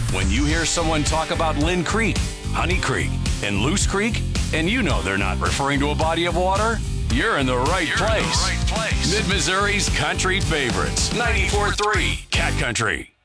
When you hear someone talk about Lynn Creek, Honey Creek, and Loose Creek, and you know they're not referring to a body of water, you're in the right place. Mid-Missouri's country favorites, 94.3 Cat Country.